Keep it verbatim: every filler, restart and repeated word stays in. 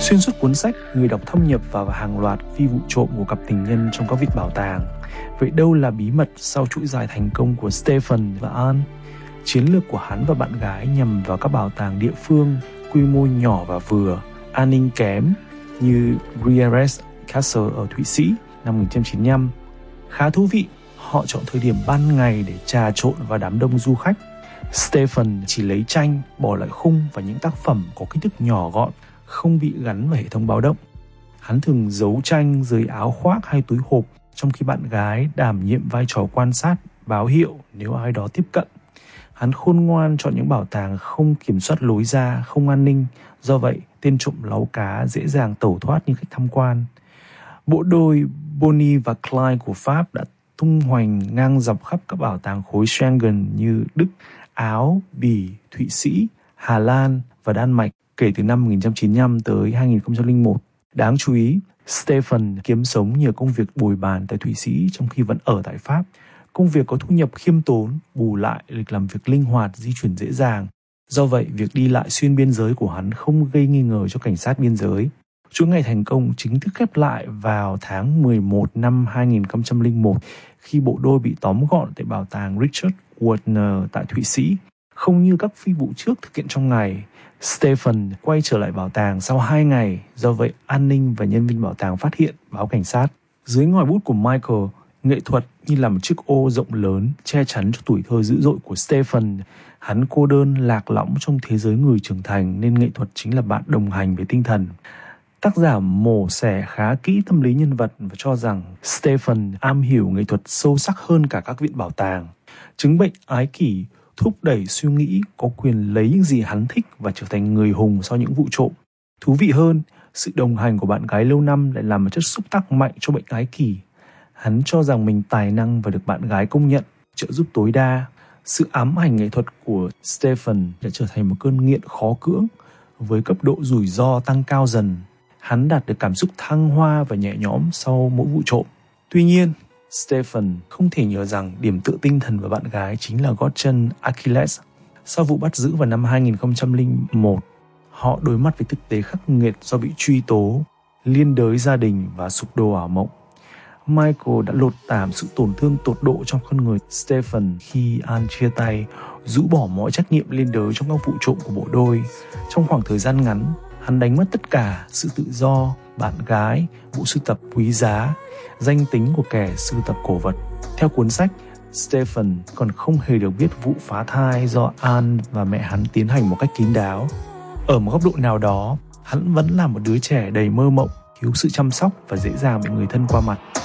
Xuyên suốt cuốn sách, người đọc thâm nhập vào hàng loạt phi vụ trộm của cặp tình nhân trong các viện bảo tàng. Vậy đâu là bí mật sau chuỗi dài thành công của Stephen và Anne? Chiến lược của hắn và bạn gái nhằm vào các bảo tàng địa phương, quy mô nhỏ và vừa, an ninh kém như Gruyères Castle ở Thụy Sĩ năm một nghìn chín trăm chín mươi lăm. Khá thú vị, họ chọn thời điểm ban ngày để trà trộn vào đám đông du khách. Stephen chỉ lấy tranh, bỏ lại khung và những tác phẩm có kích thước nhỏ gọn, không bị gắn vào hệ thống báo động. Hắn thường giấu tranh dưới áo khoác hay túi hộp, trong khi bạn gái đảm nhiệm vai trò quan sát, báo hiệu nếu ai đó tiếp cận. Hắn khôn ngoan chọn những bảo tàng không kiểm soát lối ra, không an ninh, do vậy tên trộm láu cá dễ dàng tẩu thoát những khách tham quan. Bộ đôi Bonnie và Clyde của Pháp đã tung hoành ngang dọc khắp các bảo tàng khối Schengen như Đức, Áo, Bỉ, Thụy Sĩ, Hà Lan và Đan Mạch kể từ năm một nghìn chín trăm chín mươi lăm tới hai nghìn không trăm lẻ một. Đáng chú ý, Stephen kiếm sống nhờ công việc bồi bàn tại Thụy Sĩ trong khi vẫn ở tại Pháp. Công việc có thu nhập khiêm tốn, bù lại lịch làm việc linh hoạt, di chuyển dễ dàng. Do vậy, việc đi lại xuyên biên giới của hắn không gây nghi ngờ cho cảnh sát biên giới. Chuỗi ngày thành công chính thức khép lại vào tháng mười một năm hai nghìn không trăm lẻ một khi bộ đôi bị tóm gọn tại bảo tàng Richard Wagner tại Thụy Sĩ. Không như các phi vụ trước thực hiện trong ngày, Stephen quay trở lại bảo tàng sau hai ngày, do vậy an ninh và nhân viên bảo tàng phát hiện, báo cảnh sát. Dưới ngòi bút của Michael, nghệ thuật như là một chiếc ô rộng lớn che chắn cho tuổi thơ dữ dội của Stephen. Hắn cô đơn lạc lõng trong thế giới người trưởng thành nên nghệ thuật chính là bạn đồng hành với tinh thần. Tác giả mổ xẻ khá kỹ tâm lý nhân vật và cho rằng Stephen am hiểu nghệ thuật sâu sắc hơn cả các viện bảo tàng. Chứng bệnh ái kỷ thúc đẩy suy nghĩ có quyền lấy những gì hắn thích và trở thành người hùng sau những vụ trộm. Thú vị hơn, sự đồng hành của bạn gái lâu năm lại làm một chất xúc tác mạnh cho bệnh ái kỷ. Hắn cho rằng mình tài năng và được bạn gái công nhận, trợ giúp tối đa. Sự ám ảnh nghệ thuật của Stephen đã trở thành một cơn nghiện khó cưỡng, với cấp độ rủi ro tăng cao dần. Hắn đạt được cảm xúc thăng hoa và nhẹ nhõm sau mỗi vụ trộm. Tuy nhiên, Stephen không thể nhớ rằng điểm tựa tinh thần của bạn gái chính là gót chân Achilles. Sau vụ bắt giữ vào năm hai nghìn không trăm lẻ một, họ đối mặt với thực tế khắc nghiệt do bị truy tố, liên đới gia đình và sụp đổ ảo mộng. Michael đã lột tảm sự tổn thương tột độ trong con người Stephen khi Anne chia tay, rũ bỏ mọi trách nhiệm liên đới trong các vụ trộm của bộ đôi. Trong khoảng thời gian ngắn, hắn đánh mất tất cả: sự tự do, bạn gái, bộ sưu tập quý giá, danh tính của kẻ sưu tập cổ vật. Theo cuốn sách, Stephen còn không hề được biết vụ phá thai do Anne và mẹ hắn tiến hành một cách kín đáo. Ở một góc độ nào đó, hắn vẫn là một đứa trẻ đầy mơ mộng, thiếu sự chăm sóc và dễ dàng bị người thân qua mặt.